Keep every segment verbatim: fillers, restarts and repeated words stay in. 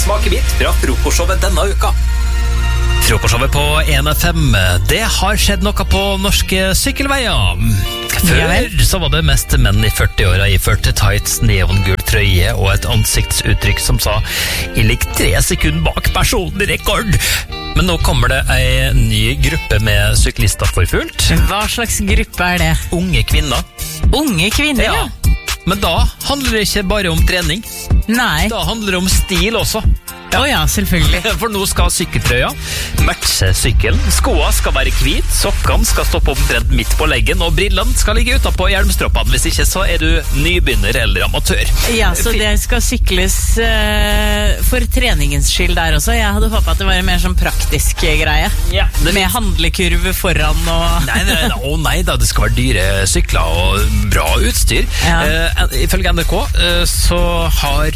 smakebit fra frokostshowet denne uka. Frokostshowet på en F M. Det har skjedd noe på norske sykkelveier. Før så var det mest menn i førti-åra iført tights, neongul trøye og et ansiktsuttrykk som sa «Jeg ligger tre sekunder bak personlig rekord». Men nå kommer det en ny gruppe med syklister for fullt. Hva slags gruppe er det? Unge kvinner. Unge kvinner, ja. Men da handler det ikke bare om trening. Nei. Da handler det om stil også. Ja. Å ja, selvfølgelig. For nå skal sykkeltrøya matche sykkelen. Skoene skal være hvit, sokkene skal stoppe omtrent midt på leggen, og brillene skal ligge utenpå hjelmstroppene. Hvis ikke så er du nybegynner eller amatør. Ja, så det skal sykles uh, for treningens skyld der også. Jeg hadde håpet at det var en mer sånn praktisk greie. Ja, det... Med handlekurve foran og... Nei, nei, nei, å nei da, det skal være dyre sykler og bra utstyr. Ja. Uh, ifølge N R K uh, så har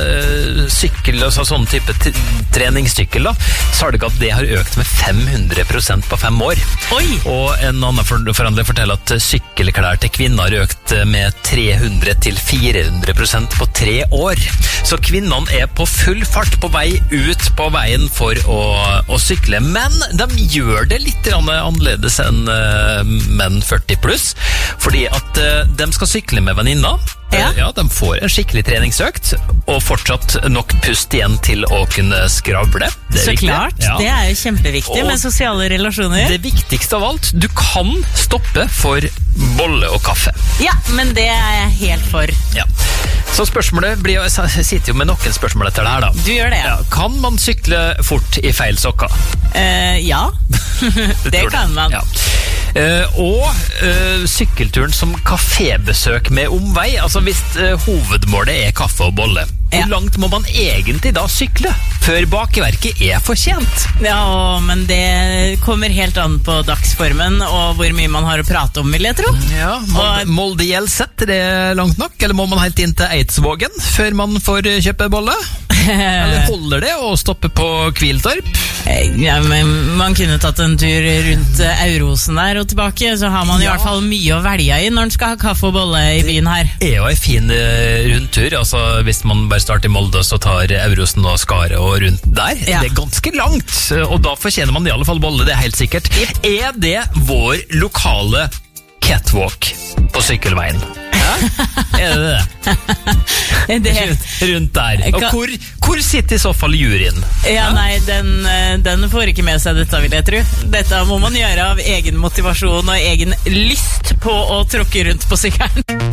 uh, sykkel, altså sånn type t- treningssykkel da, så har det ikke at det har økt med fem hundre prosent på fem år. Oi! Og en annen for- forhandler forteller at sykkelklær til kvinner har økt med tre hundre til fire hundre prosent på tre år. Så kvinnene er på full fart på vei ut på veien for å, å sykle, men de gjør det litt annerledes enn uh, menn førti pluss, fordi at uh, de skal sykle med venninner. Ja. ja, de får en skikkelig treningsøkt og fortsatt nok pust igjen til å kunne skravle. Det er Så viktig. klart, ja. det er jo kjempeviktig og med sosiale relasjoner. Det viktigste av alt, du kan stoppe for bolle og kaffe. Ja, men det er jeg helt for. Ja. Så spørsmålet blir, jeg sitter jo med noen spørsmål etter det her da. Du gjør det, ja. ja kan man sykle fort i feil sokker? Uh, ja, det kan man. Ja. Uh, og uh, sykkelturen som kafébesøk med omvei, altså hvis uh, hovedmålet er kaffe og bolle, hvor ja. langt må man egentlig da sykle før bakverket er fortjent? Ja, men det kommer helt an på dagsformen og hvor mye man har å prate om, vil jeg tro. Ja, Molde, Molde Gjelset, er det langt nok? Eller må man helt inn til Eidsvågen før man får kjøpe bolle? Eller holder det å stoppe på Kviltorp? Ja, men man kunne tatt en tur rundt Aurosen der og tilbake, så har man i ja. hvert fall mye å velge i når man skal ha kaffe og bolle i byen her. Det er jo en fin rundtur, altså hvis man bare starter i Molde så tar Aurosen og Skare og rundt der. Ja. Det er ganske langt, og da fortjener man i alle fall bolle, det er helt sikkert. Yep. Er det vår lokale catwalk på sykkelveien? Ja? Er det det? det rundt der. Og hvor, hvor sitter i så fall juryen? Ja, nei, den, den får ikke med seg dette, vil jeg tro. Dette må man gjøre av egen motivasjon og egen lyst på å tråkke rundt på sykkelen.